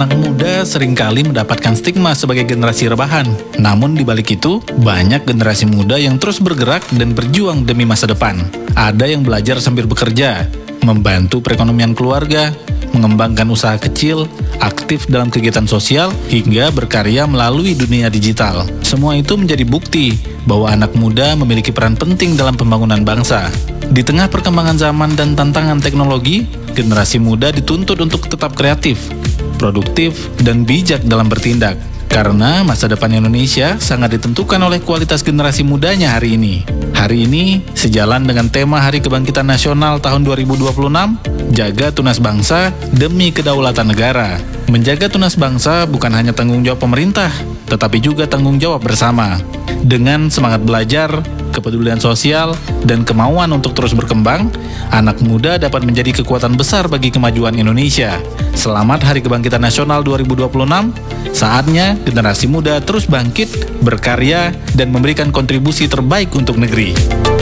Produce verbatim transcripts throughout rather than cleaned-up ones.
Anak muda seringkali mendapatkan stigma sebagai generasi rebahan. Namun di balik itu, banyak generasi muda yang terus bergerak dan berjuang demi masa depan. Ada yang belajar sambil bekerja, membantu perekonomian keluarga, mengembangkan usaha kecil, aktif dalam kegiatan sosial, hingga berkarya melalui dunia digital. Semua itu menjadi bukti bahwa anak muda memiliki peran penting dalam pembangunan bangsa. Di tengah perkembangan zaman dan tantangan teknologi, generasi muda dituntut untuk tetap kreatif, produktif, dan bijak dalam bertindak. Karena masa depan Indonesia sangat ditentukan oleh kualitas generasi mudanya hari ini. Hari ini, sejalan dengan tema Hari Kebangkitan Nasional tahun dua ribu dua puluh enam, jaga tunas bangsa demi kedaulatan negara. Menjaga tunas bangsa bukan hanya tanggung jawab pemerintah, tetapi juga tanggung jawab bersama. Dengan semangat belajar, kepedulian sosial, dan kemauan untuk terus berkembang, anak muda dapat menjadi kekuatan besar bagi kemajuan Indonesia. Selamat Hari Kebangkitan Nasional dua ribu dua puluh enam. Saatnya generasi muda terus bangkit, berkarya, dan memberikan kontribusi terbaik untuk negeri.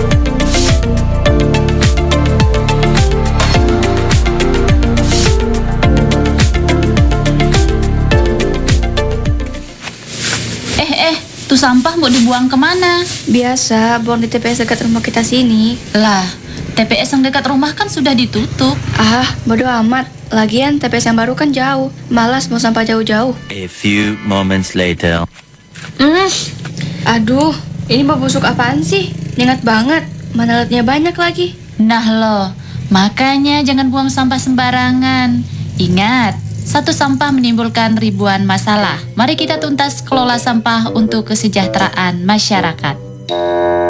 Eh, eh, tuh sampah mau dibuang kemana? Biasa, buang di T P S dekat rumah kita sini. Lah, T P S yang dekat rumah kan sudah ditutup. Ah, bodo amat. Lagian T P S yang baru kan jauh. Malas mau sampah jauh-jauh. A few moments later. Hmm, aduh, ini bau busuk apaan sih? Nyengat banget. Mana lalatnya banyak lagi. Nah loh, makanya jangan buang sampah sembarangan. Ingat, satu sampah menimbulkan ribuan masalah. Mari kita tuntas kelola sampah untuk kesejahteraan masyarakat.